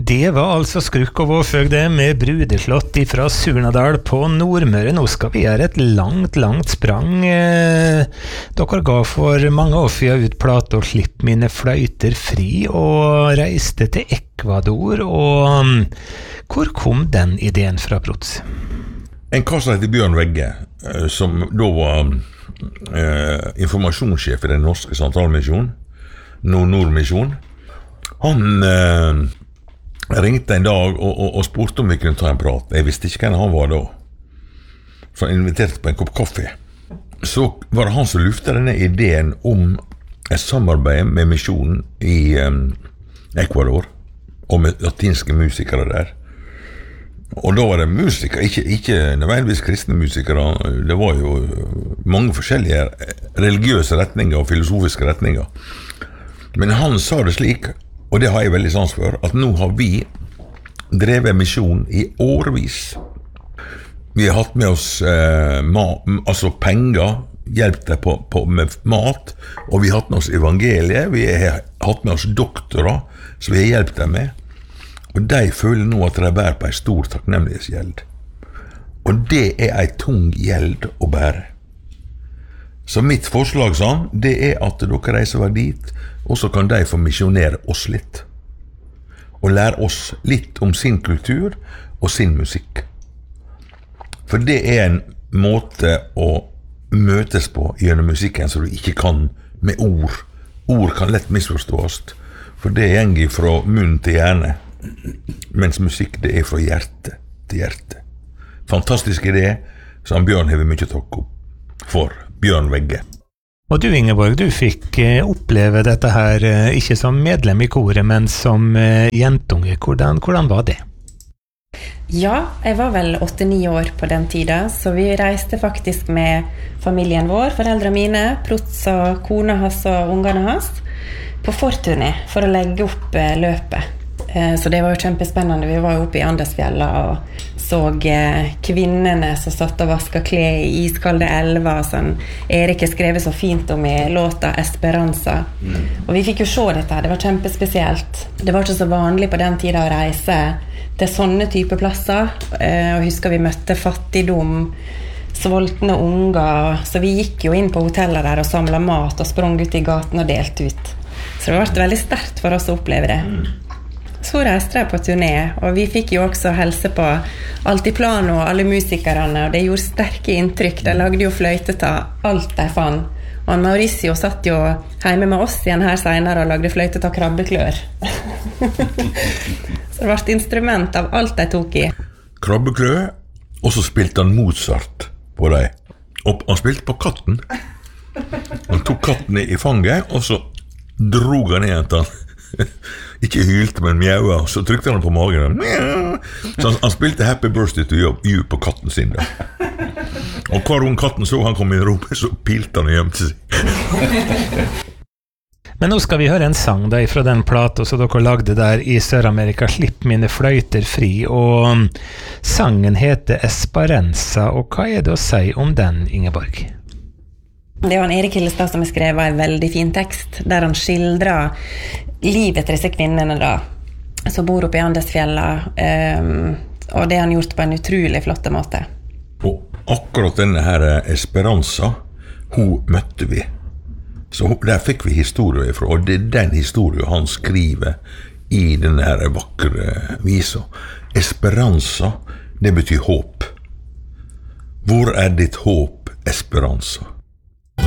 Det var altså Skrukk og Vårføgde med Brudeslott fra Surnadal på Nordmøre. Nå skal vi gjøre et langt sprang. Dere ga for mange år siden ut plate og Slipp mine fløyter fri, og reiste til Ecuador. Og hvor kom den ideen fra, Prots? En kar som heter Bjørn Vegge, som da var informasjonssjef i den norske sentralmisjonen, Nordmisjon. Han ringte en dag og spurte om vi kunne ta en prat. Jeg visste ikke hvem han var da. Så han inviterte på en kopp kaffe. Så var det han som luftet denne ideen om et samarbeid med misjonen i Ecuador, og med latinske musikere der. Og da var det musikere, ikke nødvendigvis kristne musikere, det var jo mange forskjellige religiøse retninger og filosofiske retninger. Men han sa det slik, og det har jeg veldig sans for, at nå har vi drevet misjon i årevis. Vi har hatt med oss altså penger, hjelp deg med mat, og vi har hatt med oss evangeliet, vi har hatt med oss doktorer, så vi har hjulpet dem med. Og de føler nå at de bærer på en stor takknemlighetsgjeld. Og det en tung gjeld å bære. Så mitt forslag sånn, det at dere reiser over dit, og så kan de få misjonere oss litt. Og lære oss litt om sin kultur og sin musikk. For det en måte å møtes på gjennom musikken som du ikke kan med ord. Ord kan lett misforstås, for det gjenger fra munn til hjerne. Mens musikk, det fra hjerte til hjerte. Fantastisk idé, som Bjørn har mye takk for. Bjørn Vegge. Og du, Ingeborg, du fikk oppleve dette her, ikke som medlem i koret, men som jentunge. Hvordan var det? Ja, jeg var vel 8-9 år på den tiden, så vi reiste faktisk med familien vår, foreldrene mine, Prots og kona hans og ungene hans, på forturné for å legge opp løpet. Så det var jo kjempespennende. Vi var jo oppe i Andesfjella og så kvinnene som satt og vasket klær i iskalde elver, som Erik har skrevet så fint om i låta Esperanza. Og vi fikk jo se dette, det var kjempespesielt. Det var ikke så vanlig på den tiden å reise til sånne type plasser. Og husker vi møtte fattigdom, sultne unger, så vi gikk jo inn på hotellet der og samlet mat og sprang ut i gaten og delte ut. Så det ble veldig sterkt for oss å oppleve det. Så reiste jeg på turné, og vi fikk jo også helse på Altiplano og alle musikerne, og det gjorde sterke inntrykk. De lagde jo fløytet av alt de fant. Og Mauricio satt jo hjemme med oss igjen her senere og lagde fløytet av krabbeklør. Så det ble instrument av alt de tok i. Krabbeklør, og så spilte han Mozart på dem. Og han spilte på katten. Han tok katten i fanget, og så drog han ned til han. Ikke hylte, men mjaua, så trykte han på magen. Så han spilte Happy Birthday to You på katten sin da. Og hver gang katten så han kom inn i rommet, så pilte han og gjemte seg. Men nå skal vi høre en sang da fra den plata som dere lagde der i Sør-Amerika, Slipp mine fløyter fri, og sangen heter Esperanza, og hva det å si om den, Ingeborg? Det var Erik Hillestad som har skrevet en veldig fin tekst, der han skildrer livet til disse kvinnene da, som bor oppe i Andesfjella, og det har han gjort på en utrolig flott måte. Og akkurat denne her Esperanza, hun møtte vi. Så der fikk vi historie ifra, og det den historien han skriver i denne her vakre visa. Esperanza, det betyr håp. Hvor ditt håp, Esperanza?